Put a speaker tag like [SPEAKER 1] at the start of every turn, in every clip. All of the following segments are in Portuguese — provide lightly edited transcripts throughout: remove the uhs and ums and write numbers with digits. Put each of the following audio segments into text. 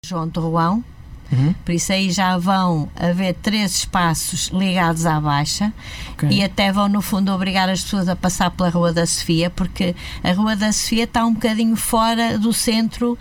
[SPEAKER 1] João Torroão. Por isso aí já vão haver 3 espaços ligados à Baixa, e até vão no fundo obrigar as pessoas a passar pela Rua da Sofia, porque a Rua da Sofia está um bocadinho fora do centro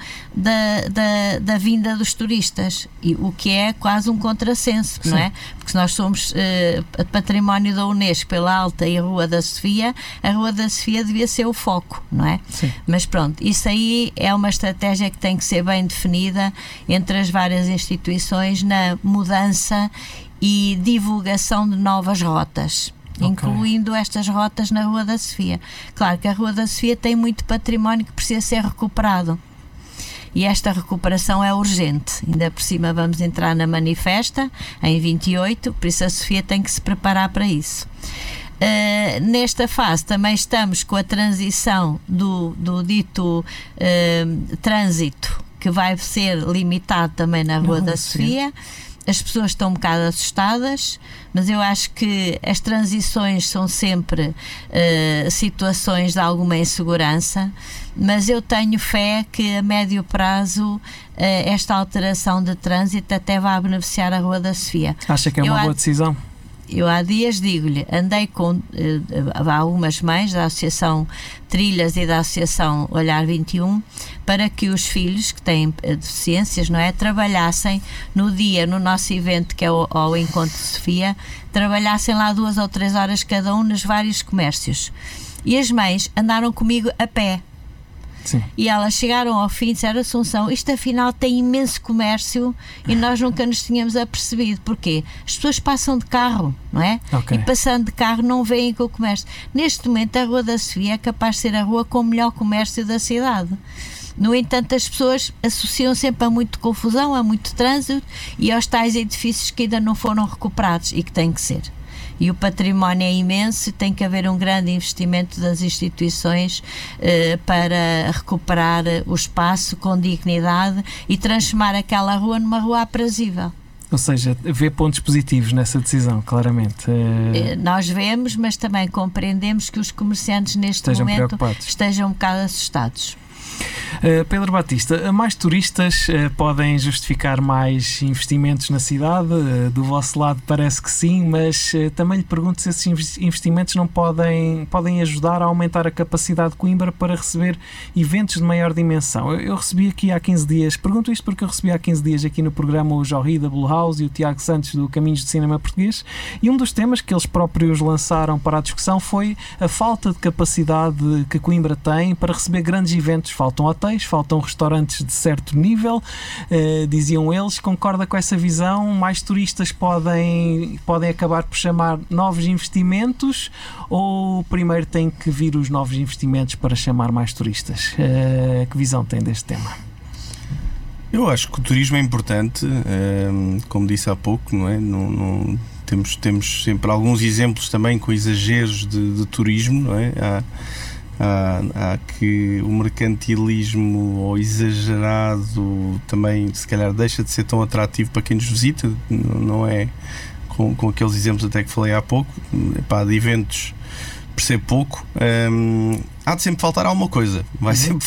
[SPEAKER 1] da vinda dos turistas, e o que é quase um contrassenso, não é? Porque se nós somos património da Unesco pela Alta e a Rua da Sofia, a Rua da Sofia devia ser o foco, não é?
[SPEAKER 2] Sim.
[SPEAKER 1] Mas pronto, isso aí é uma estratégia que tem que ser bem definida entre as várias instituições na mudança e divulgação de novas rotas, incluindo estas rotas na Rua da Sofia. Claro que a Rua da Sofia tem muito património que precisa ser recuperado, e esta recuperação é urgente. Ainda por cima vamos entrar na Manifesta em 28, por isso a Sofia tem que se preparar para isso. Nesta fase também estamos com a transição do dito trânsito, que vai ser limitado também na Rua da Sofia. As pessoas estão um bocado assustadas, mas eu acho que as transições são sempre situações de alguma insegurança, mas eu tenho fé que a médio prazo esta alteração de trânsito até vai beneficiar a Rua da Sofia.
[SPEAKER 2] Acha que é uma boa decisão?
[SPEAKER 1] Eu há dias digo-lhe, andei com algumas mães da Associação Trilhas e da Associação Olhar 21 para que os filhos que têm deficiências, não é, trabalhassem no dia, no nosso evento que é o Encontro de Sofia, trabalhassem lá 2 ou 3 horas cada um nos vários comércios. E as mães andaram comigo a pé.
[SPEAKER 2] Sim.
[SPEAKER 1] E elas chegaram ao fim e disseram: Assunção, isto afinal tem imenso comércio e nós nunca nos tínhamos apercebido. Porquê? As pessoas passam de carro, não é? E passando de carro não veem com o comércio. Neste momento a Rua da Sofia é capaz de ser a rua com o melhor comércio da cidade. No entanto, as pessoas associam sempre a muito confusão, a muito trânsito e aos tais edifícios que ainda não foram recuperados e que têm que ser. E o património é imenso e tem que haver um grande investimento das instituições para recuperar o espaço com dignidade e transformar aquela rua numa rua aprazível.
[SPEAKER 2] Ou seja, vê pontos positivos nessa decisão, claramente.
[SPEAKER 1] Nós vemos, mas também compreendemos que os comerciantes neste momento estejam um bocado assustados.
[SPEAKER 2] Pedro Batista, mais turistas podem justificar mais investimentos na cidade? Do vosso lado parece que sim, mas também lhe pergunto se esses investimentos não podem ajudar a aumentar a capacidade de Coimbra para receber eventos de maior dimensão. Eu recebi aqui há 15 dias, pergunto isto porque eu recebi há 15 dias aqui no programa o Jorri da Blue House e o Tiago Santos do Caminhos de Cinema Português, e um dos temas que eles próprios lançaram para a discussão foi a falta de capacidade que Coimbra tem para receber grandes eventos. Faltam hotéis, faltam restaurantes de certo nível, diziam eles. Concorda com essa visão? Mais turistas podem acabar por chamar novos investimentos, ou primeiro tem que vir os novos investimentos para chamar mais turistas? Que visão tem deste tema?
[SPEAKER 3] Eu acho que o turismo é importante, como disse há pouco, não é? Temos sempre alguns exemplos também com exageros de turismo, não é? Há que o mercantilismo ou exagerado também se calhar deixa de ser tão atrativo para quem nos visita, não é? Com aqueles exemplos até que falei há pouco, de eventos percebo pouco, há de sempre faltar alguma coisa, vai sempre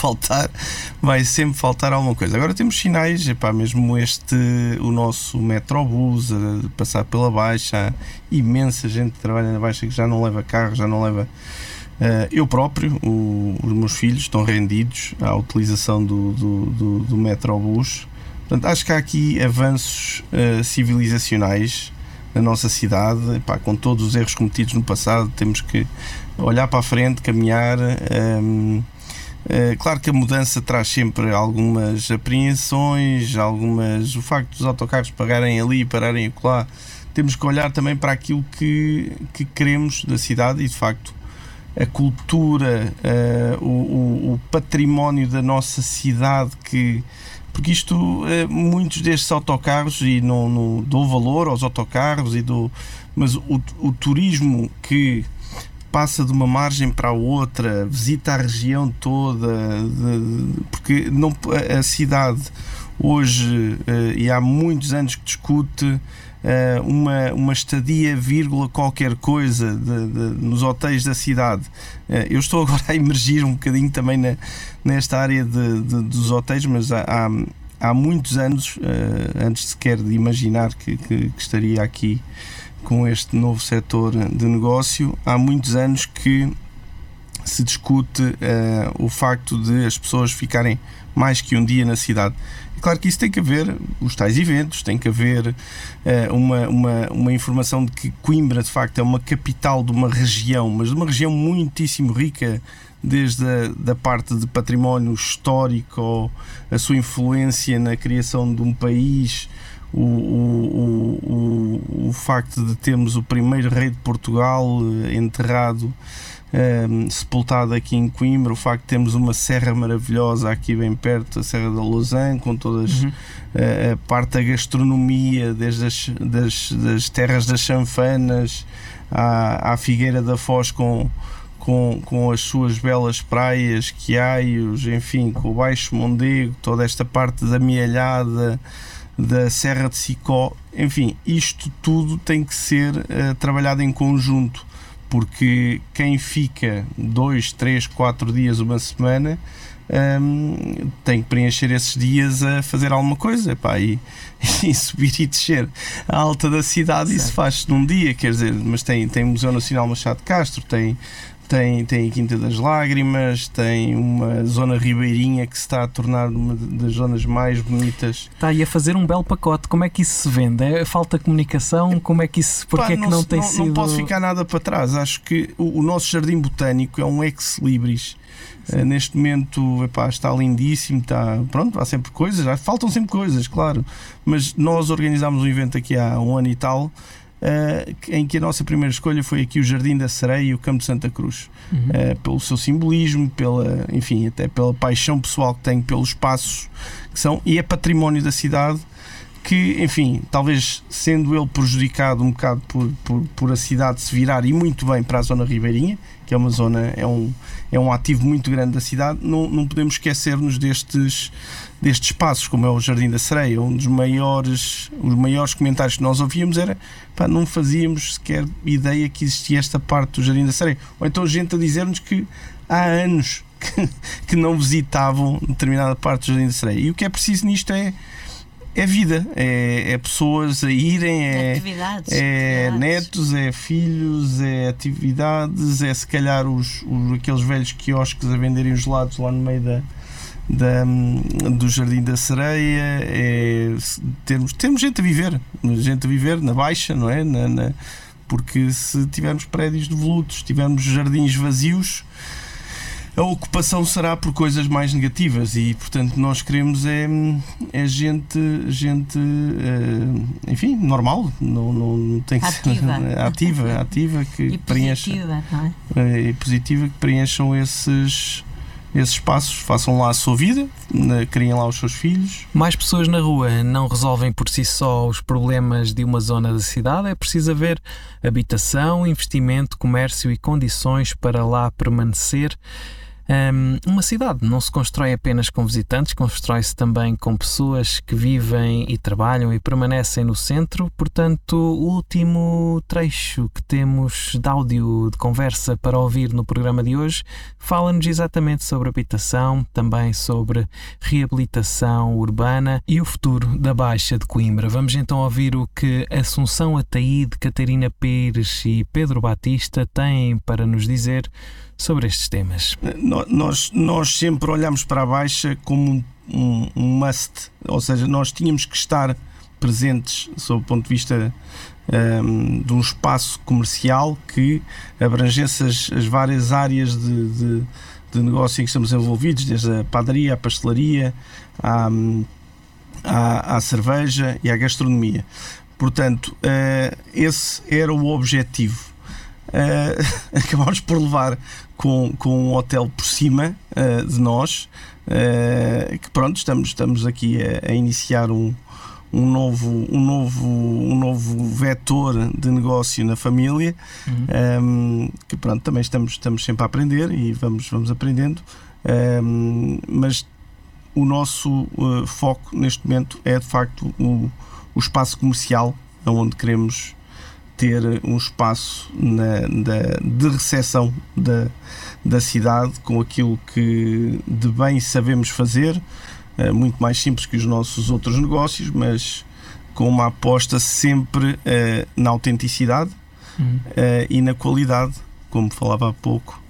[SPEAKER 3] faltar alguma coisa. Agora temos sinais, mesmo o nosso Metrobus a passar pela Baixa, há imensa gente que trabalha na Baixa que já não leva carro, já não leva. Eu próprio, os meus filhos estão rendidos à utilização do Metrobus. Portanto, acho que há aqui avanços civilizacionais na nossa cidade, com todos os erros cometidos no passado. Temos que olhar para a frente, caminhar. Claro que a mudança traz sempre algumas apreensões, o facto dos autocarros pagarem ali e pararem acolá. Temos que olhar também para aquilo que queremos da cidade e, de facto, a cultura, o património da nossa cidade, porque isto, muitos destes autocarros, e não dou valor aos autocarros, mas o turismo que passa de uma margem para a outra, visita a região toda, porque a cidade hoje, e há muitos anos que discute uma estadia, qualquer coisa nos hotéis da cidade. Eu estou agora a emergir um bocadinho também nesta área dos hotéis, mas há há muitos anos, antes sequer de imaginar que estaria aqui com este novo setor de negócio, há muitos anos que se discute o facto de as pessoas ficarem mais que um dia na cidade. E claro que isso tem que haver os tais eventos, tem que haver uma informação de que Coimbra de facto é uma capital de uma região, mas de uma região muitíssimo rica, desde da parte de património histórico, a sua influência na criação de um país, o facto de termos o primeiro rei de Portugal enterrado, sepultado aqui em Coimbra, o facto de termos uma serra maravilhosa aqui bem perto, a Serra da Lousã, com todas a parte da gastronomia, desde das terras das chanfanas à Figueira da Foz, com as suas belas praias, quiaios, enfim, com o Baixo Mondego, toda esta parte da Amealhada, da Serra de Sicó, enfim, isto tudo tem que ser trabalhado em conjunto, porque quem fica 2, 3, 4 dias, uma semana, tem que preencher esses dias a fazer alguma coisa, epá, e subir e descer a alta da cidade. Certo. Isso faz-se num dia, quer dizer, mas tem o Museu Nacional Machado de Castro, tem a Quinta das Lágrimas, tem uma zona ribeirinha que se está a tornar uma das zonas mais bonitas.
[SPEAKER 2] Está aí a fazer um belo pacote. Como é que isso se vende? Falta comunicação? Como é que isso... Porque é que não tem sido...
[SPEAKER 3] Não posso ficar nada para trás. Acho que o nosso Jardim Botânico é um ex-libris. Neste momento, epá, está lindíssimo, pronto, há sempre coisas, faltam sempre coisas, claro. Mas nós organizámos um evento aqui há um ano e tal, em que a nossa primeira escolha foi aqui o Jardim da Sereia e o Campo de Santa Cruz, pelo seu simbolismo, enfim, até pela paixão pessoal que tenho pelos espaços que são, e é património da cidade, que, enfim, talvez sendo ele prejudicado um bocado por a cidade se virar, e muito bem, para a zona ribeirinha, que é uma zona, é um ativo muito grande da cidade, não podemos esquecer-nos destes espaços, como é o Jardim da Sereia. Os maiores comentários que nós ouvíamos era, pá, não fazíamos sequer ideia que existia esta parte do Jardim da Sereia, ou então gente a dizer-nos que há anos que não visitavam determinada parte do Jardim da Sereia. E o que é preciso nisto é vida, é pessoas a irem,
[SPEAKER 1] atividades.
[SPEAKER 3] Netos, é filhos, é atividades, é se calhar aqueles velhos quiosques a venderem os gelados lá no meio do Jardim da Sereia, termos gente a viver na Baixa, não é? Porque se tivermos prédios devolutos, tivermos jardins vazios, a ocupação será por coisas mais negativas, e portanto nós queremos gente enfim, normal, não tem que ser ativa que
[SPEAKER 1] e
[SPEAKER 3] preencha,
[SPEAKER 1] positiva, não é?
[SPEAKER 3] E positiva, que preencham esses espaços, façam lá a sua vida, criem lá os seus filhos.
[SPEAKER 2] Mais pessoas na rua não resolvem por si só os problemas de uma zona da cidade, é preciso haver habitação, investimento, comércio e condições para lá permanecer. Uma cidade não se constrói apenas com visitantes, constrói-se também com pessoas que vivem e trabalham e permanecem no centro. Portanto, o último trecho que temos de áudio de conversa para ouvir no programa de hoje fala-nos exatamente sobre habitação, também sobre reabilitação urbana e o futuro da Baixa de Coimbra. Vamos então ouvir o que Assunção Ataíde, Catarina Pires e Pedro Batista têm para nos dizer sobre estes temas.
[SPEAKER 3] Nós sempre olhamos para a Baixa como um must, ou seja, nós tínhamos que estar presentes sob o ponto de vista de um espaço comercial que abrangesse as várias áreas de negócio em que estamos envolvidos, desde a padaria, a pastelaria, à cerveja e à gastronomia. Portanto, esse era o objetivo. Acabámos por levar com um hotel por cima de nós, que pronto, estamos aqui a iniciar um novo vetor de negócio na família, que pronto, também estamos sempre a aprender e vamos aprendendo, mas o nosso foco neste momento é de facto o espaço comercial, onde queremos ter um espaço de recepção da cidade, com aquilo que de bem sabemos fazer, muito mais simples que os nossos outros negócios, mas com uma aposta sempre na autenticidade e na qualidade, como falava há pouco,